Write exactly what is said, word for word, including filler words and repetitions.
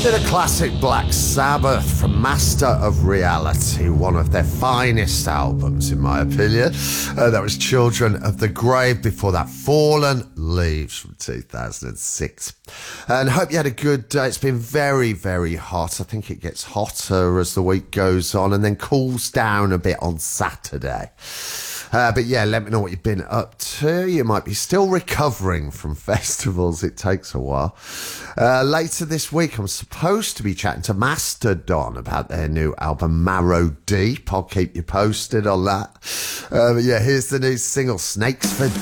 Bit of classic Black Sabbath from Master of Reality, one of their finest albums in my opinion. Uh, that was Children of the Grave, before that Fallen Leaves from two thousand six. And hope you had a good day. It's been very, very hot. I think it gets hotter as the week goes on and then cools down a bit on Saturday. Uh, but yeah, let me know what you've been up to. You might be still recovering from festivals. It takes a while. Uh, later this week, I'm supposed to be chatting to Mastodon about their new album, Marrow Deep. I'll keep you posted on that. Uh, but yeah, here's the new single, Snakes for